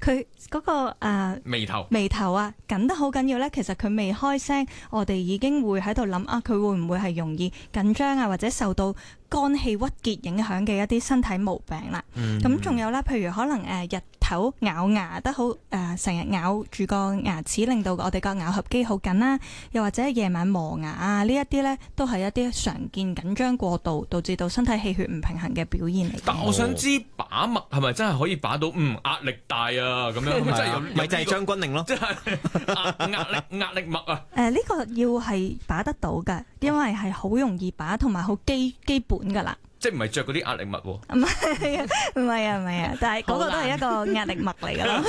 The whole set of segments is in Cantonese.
佢嗰個眉頭啊緊得好緊要咧，其實佢未開聲，我哋已經會喺度諗啊，佢會唔會係容易緊張啊，或者受到肝氣鬱結影響嘅一啲身體毛病啦。咁仲有啦，譬如可能日頭咬牙得好成日咬住個牙齒，令到我哋個咬合肌好緊啦，又或者夜晚磨牙啊，呢一啲咧都係一啲常見緊張過度導致到身體氣血唔平衡嘅表現嚟。 但我想知把脈係咪真係可以把到壓力大啊咁樣？ 咪就係將軍令咯， 即係壓力脈啊！ 呢個要係把得到㗎，因為係好容易把，同埋好基本㗎啦。 即係唔係着嗰啲壓力襪喎？ 唔係啊，唔係啊，但係嗰個都係一個壓力襪嚟㗎咯。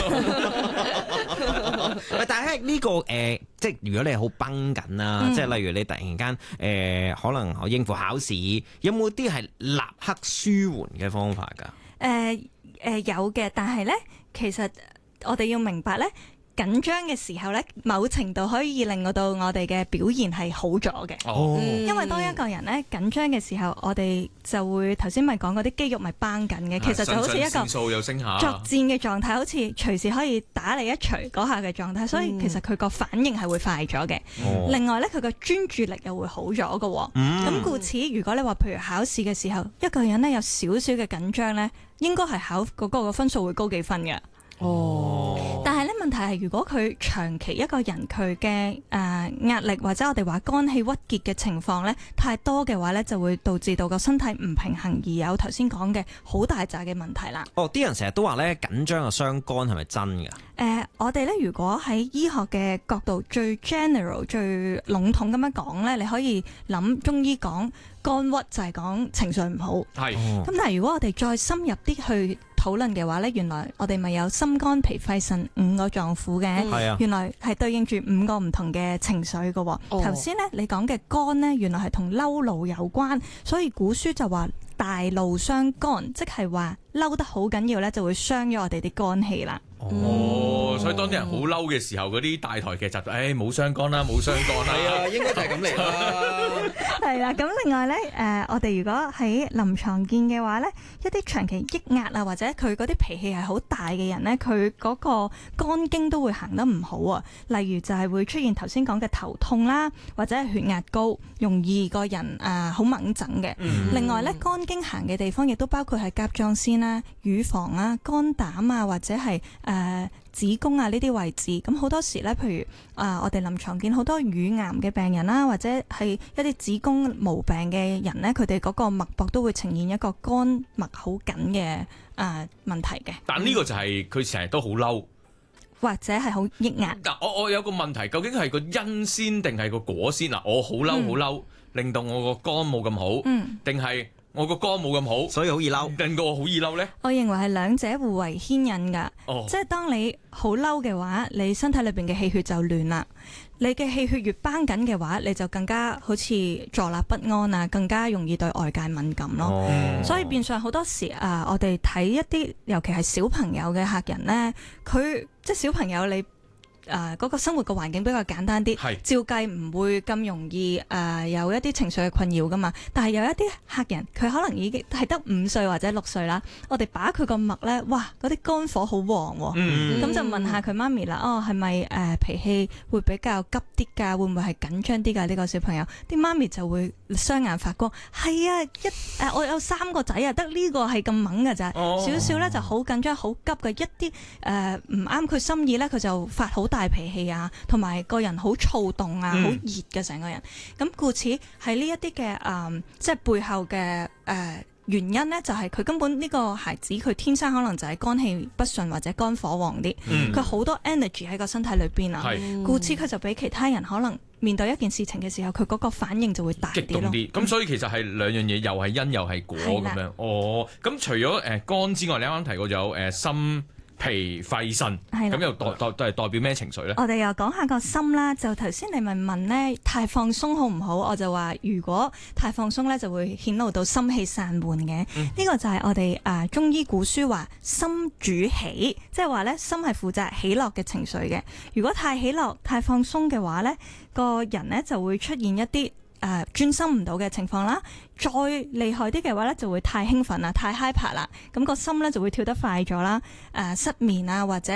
但係呢個即係如果你係好繃緊啦，即係例如你突然間可能我應付考試，有冇啲係立刻舒緩嘅方法㗎？ 有嘅，但係咧，其實我哋要明白咧。緊張嘅時候咧，某程度可以令到我哋嘅表現係好咗嘅。因為當一個人咧緊張嘅時候，我哋就會頭先咪講嗰啲肌肉咪繃緊嘅，其實就好似一個作戰嘅狀態，好似隨時可以打你一錘嗰下嘅狀態，所以其實佢個反應係會快咗嘅。另外咧，佢個專注力又會好咗嘅。咁故此，如果你話譬如考試嘅時候，一個人咧有少少嘅緊張咧，應該係考嗰個分數會高幾分嘅。但係咧問題係，如果佢長期一個人佢嘅壓力或者我哋話肝氣鬱結嘅情況咧太多嘅話咧，就會導致到個身體唔平衡，而有頭先講嘅好大扎嘅問題啦。 啲人成日都話咧緊張啊傷肝，係咪真㗎？ 我哋咧如果喺醫學嘅角度最 general 最籠統咁樣講咧，你可以諗中醫講肝鬱就係講情緒唔好。係。咁但係如果我哋再深入啲去討論嘅話咧，原來我哋咪有心肝脾肺腎5個臟腑嘅，原來係對應住5個唔同嘅情緒嘅。頭先咧你講嘅肝咧，原來係同嬲怒有關，所以古書就話大怒傷肝，即係話嬲得好緊要咧，就會傷咗我哋啲肝氣啦。 所以當啲人好嬲嘅時候，嗰啲大台劇集就冇傷肝啦，冇傷肝啦。 係啊，應該就係咁嚟啦。 係啦，咁另外咧，我哋如果喺臨床見嘅話咧，一啲長期抑壓啊，或者佢嗰啲脾氣係好大嘅人咧，佢嗰個肝經都會行得唔好啊。例如就係會出現頭先講嘅頭痛啦，或者係血壓高，容易個人好猛整嘅。另外咧，肝經行嘅地方亦都包括係甲狀腺啦、乳房啊、肝膽啊，或者係子宮啊呢啲位置。咁好多時咧，譬如我哋臨床見好多乳癌嘅病人啦，或者係一啲子宮毛病嘅人咧，佢哋嗰個脈搏都會呈現一個肝脈好緊嘅問題嘅。 但呢個就係佢成日都好嬲， 或者係好抑壓。 但我有個問題，究竟係個因先定係個果先嗱？我好嬲好嬲，令到我個肝冇咁好，定係我個肝冇咁好， 所以好易嬲， 令到我好易嬲呢？ 我認為係兩者互為牽引㗎。即係當你好嬲嘅話，你身體裏邊嘅氣血就亂啦。你嘅氣血越繃緊嘅話，你就更加好似坐立不安啊，更加容易對外界敏感咯。所以變相好多時我哋睇一啲尤其係小朋友嘅客人呢，佢即係小朋友你。嗰個生活嘅環境比較簡單啲，照計唔會咁容易有一啲情緒嘅困擾噶嘛。但係有一啲客人，佢可能已經係得5歲或者6歲啦，我哋把佢個脈咧，哇，嗰啲肝火好旺喎，咁就問下佢媽咪啦，係咪脾氣會比較急啲㗎？會唔會係緊張啲㗎？呢個小朋友，啲媽咪就會雙眼發光，係啊，我有3個仔啊，得呢個係咁猛㗎咋，少少咧就好緊張、好急嘅，一啲唔啱佢心意咧，佢就發好大脾氣啊，同埋個人好躁動啊，好熱嘅成個人。咁故此喺呢一啲嘅即係背後嘅原因呢，就係佢根本呢個孩子佢天生可能就係肝氣不順或者肝火旺啲，佢好多 energy 喺個身體裏邊啊，故此佢就比其他人可能面對一件事情嘅時候，佢嗰個反應就會大啲咯。激動啲， 咁所以其實係兩樣嘢，又係因又係果咁樣。咁除咗肝之外，你啱啱提過仲有心、脾、肺、腎，咁又代表咩情緒咧？我哋又講下個心啦。就頭先你咪問咧，太放鬆好唔好？我就話如果太放鬆咧，就會顯露到心氣散緩嘅。呢個就係我哋中醫古書話心主喜，即係話咧心係負責喜樂嘅情緒嘅。如果太喜樂、太放鬆嘅話咧，個人咧就會出現一啲專心唔到嘅情況啦。再厲害啲嘅話咧，就會太興奮啦、太 hyper 啦，咁個心咧就會跳得快咗啦，失眠啊或者